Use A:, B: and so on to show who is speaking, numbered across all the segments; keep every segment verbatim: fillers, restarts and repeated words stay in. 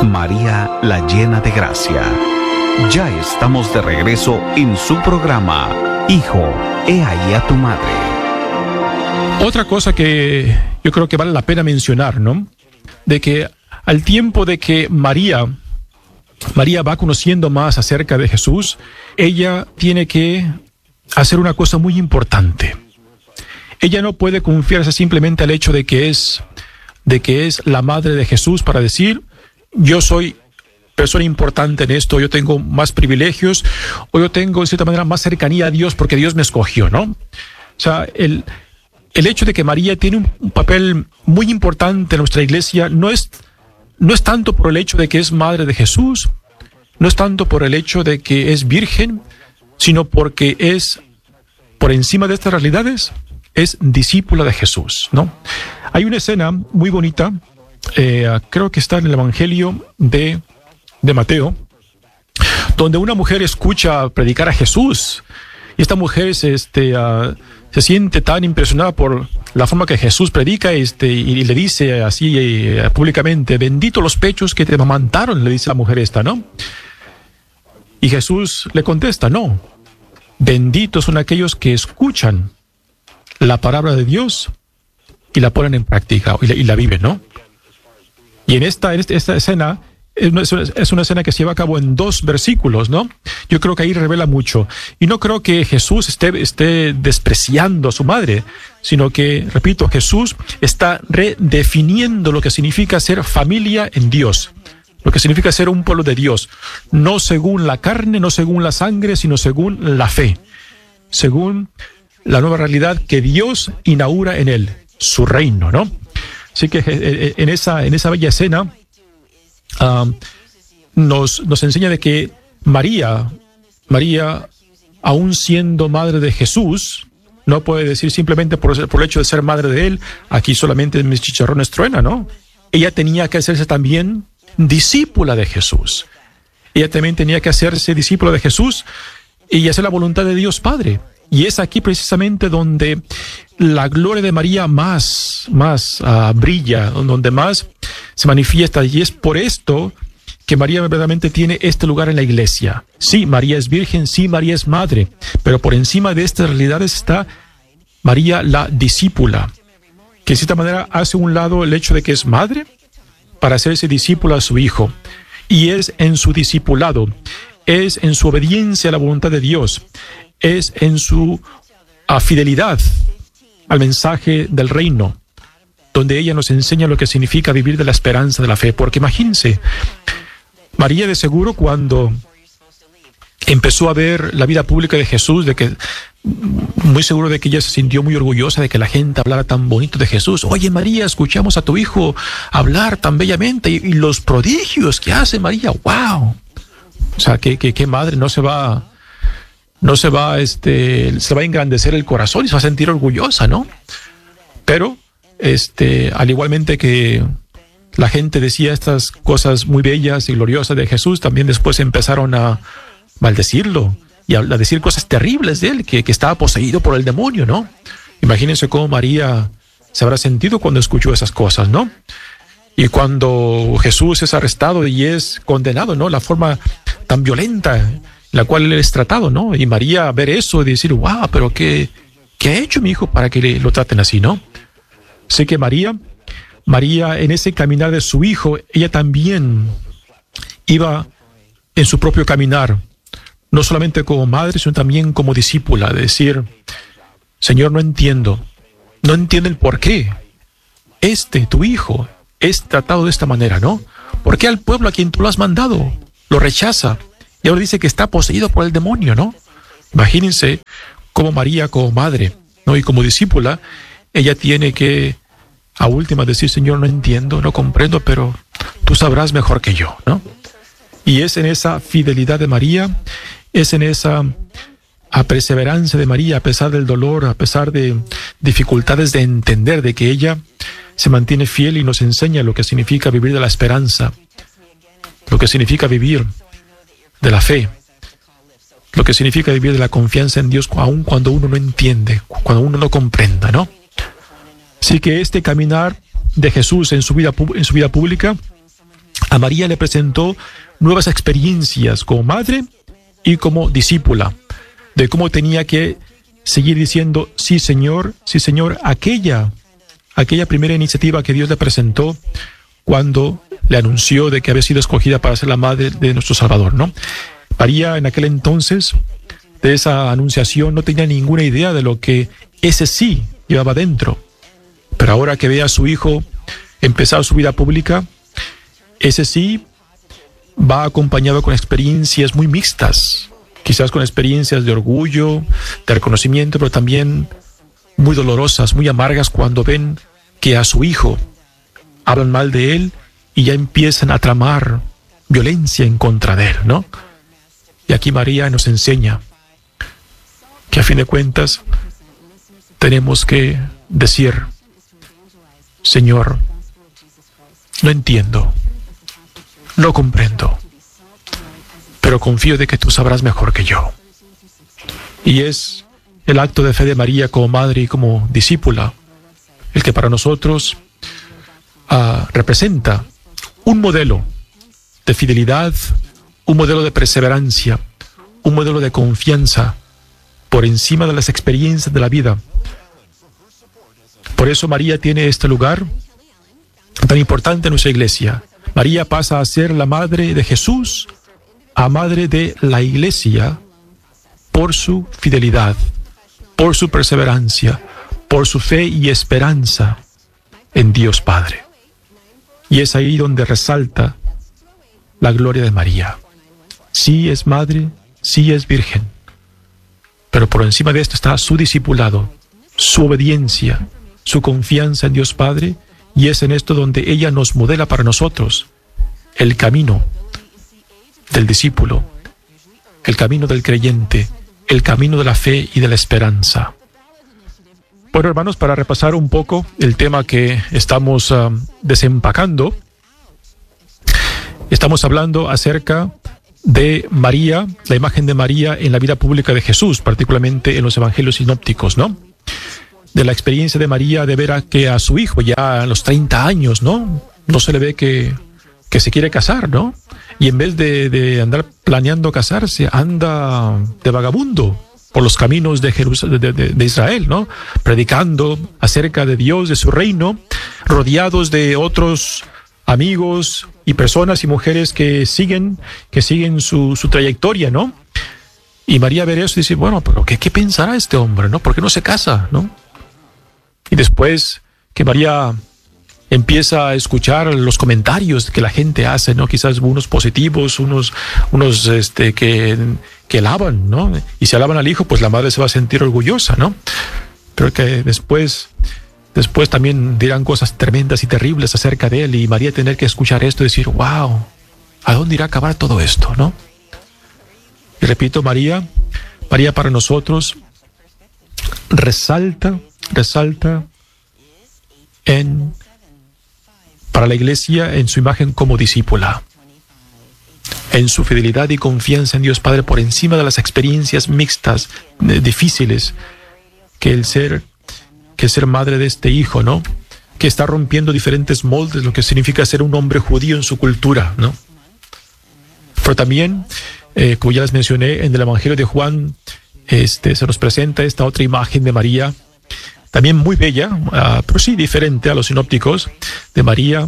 A: María la llena de gracia. Ya estamos de regreso en su programa, Hijo, he ahí a tu madre.
B: Otra cosa que yo creo que vale la pena mencionar, ¿no? De que al tiempo de que María, María va conociendo más acerca de Jesús, ella tiene que hacer una cosa muy importante. Ella no puede confiarse simplemente al hecho de que es, de que es la madre de Jesús para decir, yo soy persona importante en esto, yo tengo más privilegios, o yo tengo, de cierta manera, más cercanía a Dios porque Dios me escogió, ¿no? O sea, el, el hecho de que María tiene un, un papel muy importante en nuestra iglesia no es, no es tanto por el hecho de que es madre de Jesús, no es tanto por el hecho de que es virgen, sino porque es, por encima de estas realidades, es discípula de Jesús, ¿no? Hay una escena muy bonita, eh, creo que está en el Evangelio de, de Mateo, donde una mujer escucha predicar a Jesús, y esta mujer se, este, uh, se siente tan impresionada por la forma que Jesús predica, este, y le dice así eh, públicamente, bendito los pechos que te amamantaron, le dice la mujer esta, ¿no? Y Jesús le contesta, no, benditos son aquellos que escuchan la palabra de Dios y la ponen en práctica y la, y la viven, ¿no? Y en esta, en esta, esta escena, es una, es una escena que se lleva a cabo en dos versículos, ¿no? Yo creo que ahí revela mucho. Y no creo que Jesús esté, esté despreciando a su madre, sino que, repito, Jesús está redefiniendo lo que significa ser familia en Dios, lo que significa ser un pueblo de Dios, no según la carne, no según la sangre, sino según la fe, según la nueva realidad que Dios inaugura en él, su reino, ¿no? Así que en esa, en esa bella escena uh, nos, nos enseña de que María, María, aún siendo madre de Jesús, no puede decir simplemente por, por el hecho de ser madre de él, aquí solamente mis chicharrones truena, ¿no? Ella tenía que hacerse también discípula de Jesús. Ella también tenía que hacerse discípula de Jesús y hacer la voluntad de Dios Padre. Y es aquí precisamente donde la gloria de María más, más uh, brilla, donde más se manifiesta. Y es por esto que María verdaderamente tiene este lugar en la iglesia. Sí, María es virgen, sí, María es madre, pero por encima de estas realidades está María la discípula, que de cierta manera hace a un lado el hecho de que es madre para hacerse discípula a su hijo. Y es en su discipulado, es en su obediencia a la voluntad de Dios, es en su uh, fidelidad al mensaje del reino, donde ella nos enseña lo que significa vivir de la esperanza de la fe. Porque imagínense, María de seguro cuando empezó a ver la vida pública de Jesús, de que muy seguro de que ella se sintió muy orgullosa de que la gente hablara tan bonito de Jesús. Oye, María, escuchamos a tu hijo hablar tan bellamente y, y los prodigios que hace María, wow. O sea, que, que, que madre no se va... no se va, este, se va a engrandecer el corazón y se va a sentir orgullosa, ¿no? Pero, este, al igualmente que la gente decía estas cosas muy bellas y gloriosas de Jesús, también después empezaron a maldecirlo y a, a decir cosas terribles de él, que, que estaba poseído por el demonio, ¿no? Imagínense cómo María se habrá sentido cuando escuchó esas cosas, ¿no? Y cuando Jesús es arrestado y es condenado, ¿no? La forma tan violenta la cual él es tratado, ¿no? Y María ver eso y decir, wow, pero ¿qué, qué ha hecho mi hijo para que le, lo traten así, ¿no? Sé que María, María en ese caminar de su hijo, ella también iba en su propio caminar, no solamente como madre, sino también como discípula, de decir, Señor, no entiendo, no entiendo el por qué este, tu hijo, es tratado de esta manera, ¿no? ¿Por qué al pueblo a quien tú lo has mandado lo rechaza? Y ahora dice que está poseído por el demonio, ¿no? Imagínense cómo María, como madre, ¿no? Y como discípula, ella tiene que, a última, decir, Señor, no entiendo, no comprendo, pero tú sabrás mejor que yo, ¿no? Y es en esa fidelidad de María, es en esa a perseverancia de María, a pesar del dolor, a pesar de dificultades de entender, de que ella se mantiene fiel y nos enseña lo que significa vivir de la esperanza, lo que significa vivir de la fe, lo que significa vivir de la confianza en Dios, aun cuando uno no entiende, cuando uno no comprenda, ¿no? Así que este caminar de Jesús en su vida, en su vida pública A María le presentó nuevas experiencias como madre y como discípula, de cómo tenía que seguir diciendo, sí Señor, sí Señor, aquella, aquella primera iniciativa que Dios le presentó cuando le anunció de que había sido escogida para ser la madre de nuestro Salvador, ¿no? María en aquel entonces, de esa anunciación, no tenía ninguna idea de lo que ese sí llevaba dentro. Pero ahora que ve a su hijo empezar su vida pública, ese sí va acompañado con experiencias muy mixtas, quizás con experiencias de orgullo, de reconocimiento, pero también muy dolorosas, muy amargas cuando ven que a su hijo hablan mal de él y ya empiezan a tramar violencia en contra de él, ¿no? Y aquí María nos enseña que a fin de cuentas tenemos que decir, Señor, no entiendo, no comprendo, pero confío de que tú sabrás mejor que yo. Y es el acto de fe de María como madre y como discípula el que para nosotros uh, representa un modelo de fidelidad, un modelo de perseverancia, un modelo de confianza por encima de las experiencias de la vida. Por eso María tiene este lugar tan importante en nuestra iglesia. María pasa a ser la madre de Jesús, a madre de la iglesia, por su fidelidad, por su perseverancia, por su fe y esperanza en Dios Padre. Y es ahí donde resalta la gloria de María. Sí es madre, sí es virgen, pero por encima de esto está su discipulado, su obediencia, su confianza en Dios Padre, y es en esto donde ella nos modela para nosotros el camino del discípulo, el camino del creyente, el camino de la fe y de la esperanza. Bueno, hermanos, para repasar un poco el tema que estamos uh, desempacando, estamos hablando acerca de María, la imagen de María en la vida pública de Jesús, particularmente en los evangelios sinópticos, ¿no? De la experiencia de María de ver a que a su hijo ya a los treinta años, ¿no? No se le ve que, que se quiere casar, ¿no? Y en vez de, de andar planeando casarse, anda de vagabundo por los caminos de, Jerus- de, de, de Israel, ¿no? Predicando acerca de Dios, de su reino, rodeados de otros amigos y personas y mujeres que siguen, que siguen su, su trayectoria, ¿no? Y María ve eso y dice, bueno, pero ¿qué, qué pensará este hombre, no? ¿Por qué no se casa, no? Y después que María empieza a escuchar los comentarios que la gente hace, ¿no? Quizás unos positivos, unos, unos este, que, que alaban, ¿no? Y si alaban al hijo, pues la madre se va a sentir orgullosa, ¿no? Pero que después, después también dirán cosas tremendas y terribles acerca de él, y María tener que escuchar esto y decir, wow, ¿a dónde irá a acabar todo esto, no? Y repito, María, María para nosotros resalta, resalta en... para la iglesia en su imagen como discípula, en su fidelidad y confianza en Dios Padre por encima de las experiencias mixtas, eh, difíciles, que el ser, que el ser madre de este hijo, ¿no? Que está rompiendo diferentes moldes, lo que significa ser un hombre judío en su cultura, ¿no? Pero también, eh, como ya les mencioné, en el Evangelio de Juan, este, se nos presenta esta otra imagen de María, también muy bella, uh, pero sí diferente a los sinópticos, de María,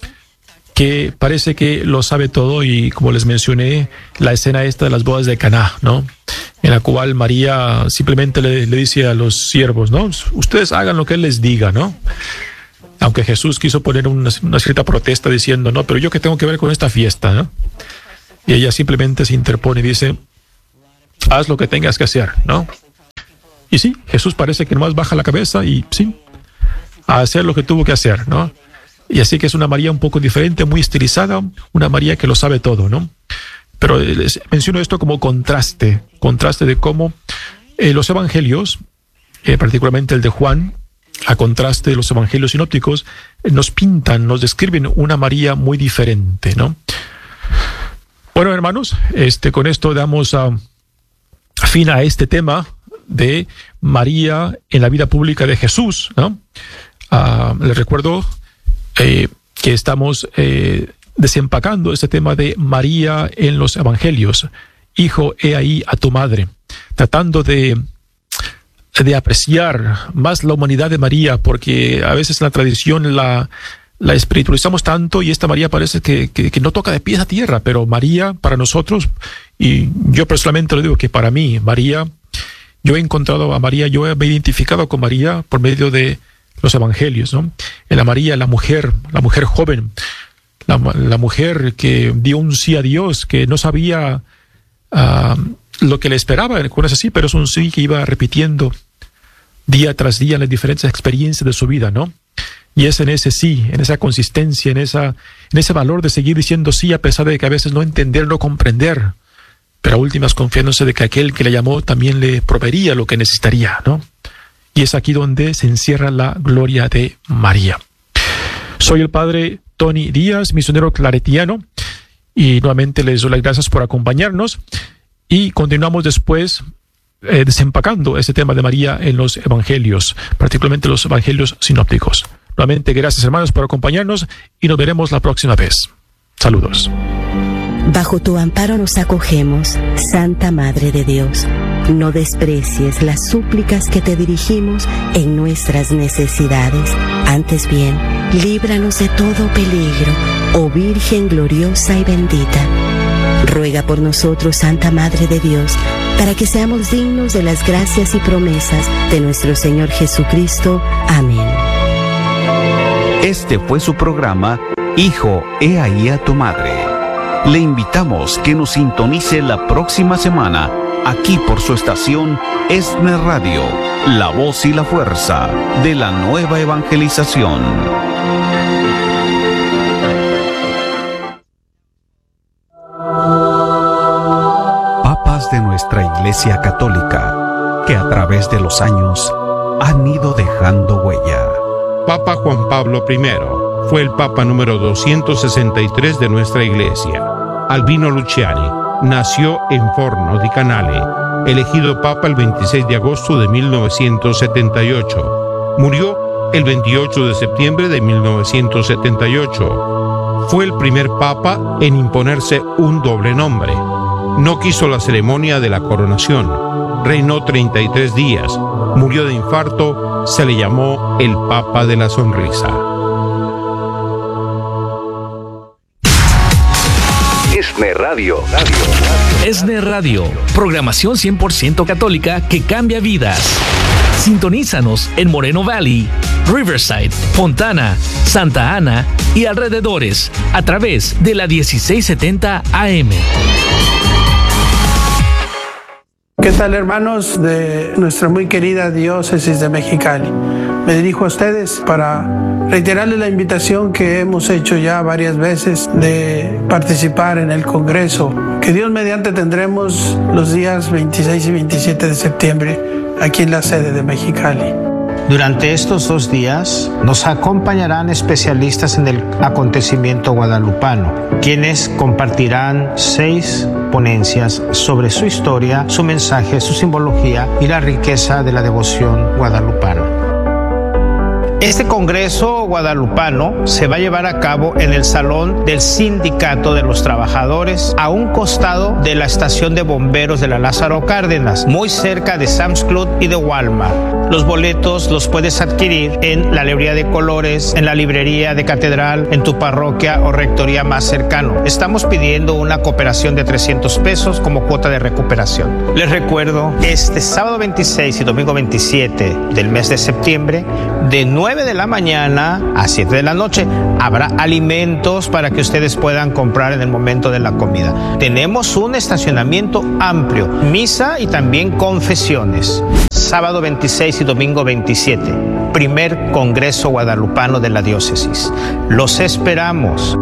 B: que parece que lo sabe todo, y como les mencioné, la escena esta de las bodas de Caná, ¿no? En la cual María simplemente le, le dice a los siervos, ¿no? Ustedes hagan lo que Él les diga, ¿no? Aunque Jesús quiso poner una, una cierta protesta diciendo, no, pero yo qué tengo que ver con esta fiesta, ¿no? Y ella simplemente se interpone y dice, haz lo que tengas que hacer, ¿no? Y sí, Jesús parece que nomás baja la cabeza y sí, a hacer lo que tuvo que hacer, ¿no? Y así que es una María un poco diferente, muy estilizada, una María que lo sabe todo, ¿no? Pero les menciono esto como contraste, contraste de cómo eh, los evangelios, eh, particularmente el de Juan, a contraste de los evangelios sinópticos, eh, nos pintan, nos describen una María muy diferente, ¿no? Bueno, hermanos, este, con esto damos uh, fin a este tema de María en la vida pública de Jesús, ¿no? Uh, les recuerdo eh, que estamos eh, desempacando este tema de María en los evangelios. Hijo, he ahí a tu madre, tratando de, de apreciar más la humanidad de María, porque a veces la tradición la, la espiritualizamos tanto y esta María parece que, que, que no toca de pies a tierra, pero María para nosotros, y yo personalmente lo digo que para mí, María, yo he encontrado a María, yo me he identificado con María por medio de los evangelios, ¿no? En la María, la mujer, la mujer joven, la, la mujer que dio un sí a Dios, que no sabía Uh, lo que le esperaba, es así, pero es un sí que iba repitiendo día tras día en las diferentes experiencias de su vida, ¿no? Y es en ese sí, en esa consistencia, en esa, en ese valor de seguir diciendo sí a pesar de que a veces no entender, no comprender, pero a últimas confiándose de que aquel que le llamó también le proveería lo que necesitaría, ¿no? Y es aquí donde se encierra la gloria de María. Soy el padre Tony Díaz, misionero claretiano, y nuevamente les doy las gracias por acompañarnos y continuamos después eh, desempacando este tema de María en los evangelios, particularmente los evangelios sinópticos. Nuevamente, gracias hermanos por acompañarnos y nos veremos la próxima vez. Saludos.
C: Bajo tu amparo nos acogemos, Santa Madre de Dios. No desprecies las súplicas que te dirigimos en nuestras necesidades. Antes bien, líbranos de todo peligro, oh Virgen gloriosa y bendita. Ruega por nosotros, Santa Madre de Dios, para que seamos dignos de las gracias y promesas de nuestro Señor Jesucristo. Amén.
A: Este fue su programa, Hijo, he ahí a tu madre. Le invitamos que nos sintonice la próxima semana, aquí por su estación ESNE Radio, la voz y la fuerza de la nueva evangelización. Papas de nuestra Iglesia Católica, que a través de los años han ido dejando huella.
D: Papa Juan Pablo primero fue el Papa número doscientos sesenta y tres de nuestra Iglesia. Albino Luciani nació en Forno di Canale, elegido Papa el veintiséis de agosto de mil novecientos setenta y ocho. Murió el veintiocho de septiembre de mil novecientos setenta y ocho. Fue el primer Papa en imponerse un doble nombre. No quiso la ceremonia de la coronación. Reinó treinta y tres días. Murió de infarto. Se le llamó el Papa de la Sonrisa.
A: ESNE Radio.
E: ESNE Radio, programación cien por ciento católica que cambia vidas. Sintonízanos en Moreno Valley, Riverside, Fontana, Santa Ana y alrededores a través de la dieciséis setenta A M.
F: ¿Qué tal, hermanos de nuestra muy querida diócesis de Mexicali? Me dirijo a ustedes para reiterarles la invitación que hemos hecho ya varias veces de participar en el Congreso, que Dios mediante tendremos los días veintiséis y veintisiete de septiembre aquí en la sede de Mexicali.
G: Durante estos dos días nos acompañarán especialistas en el acontecimiento guadalupano, quienes compartirán seis ponencias sobre su historia, su mensaje, su simbología y la riqueza de la devoción guadalupana. Este Congreso guadalupano se va a llevar a cabo en el Salón del Sindicato de los Trabajadores, a un costado de la estación de bomberos de la Lázaro Cárdenas, muy cerca de Sam's Club y de Walmart. Los boletos los puedes adquirir en la librería de colores, en la librería de Catedral, en tu parroquia o rectoría más cercano. Estamos pidiendo una cooperación de trescientos pesos como cuota de recuperación. Les recuerdo, este sábado veintiséis y domingo veintisiete del mes de septiembre, de nueve de la mañana a siete de la noche, habrá alimentos para que ustedes puedan comprar en el momento de la comida. Tenemos un estacionamiento amplio, misa y también confesiones. Sábado veintiséis y domingo veintisiete, primer Congreso Guadalupano de la Diócesis. Los esperamos.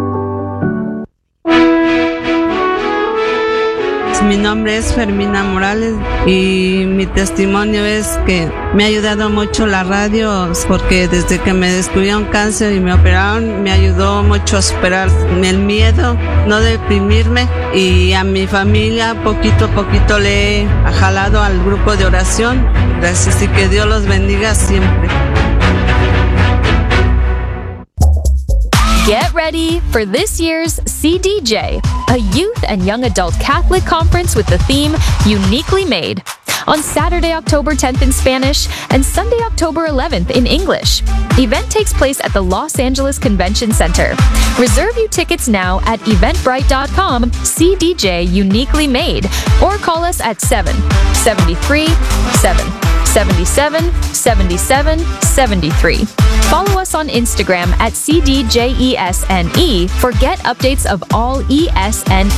H: Mi nombre es Fermina Morales y mi testimonio es que me ha ayudado mucho la radio, porque desde que me descubrieron cáncer y me operaron me ayudó mucho a superar el miedo, no deprimirme, y a mi familia poquito a poquito le he jalado al grupo de oración. Gracias y que Dios los bendiga siempre.
I: Get ready for this year's C D J, a youth and young adult Catholic conference with the theme Uniquely Made, on Saturday, October tenth in Spanish and Sunday, October eleventh in English. The event takes place at the Los Angeles Convention Center. Reserve your tickets now at eventbrite dot com, C D J Uniquely Made, or call us at seven seven three seven seven seven seven seven seven three. Follow us on Instagram at C D J E S N E for get updates of all E S N E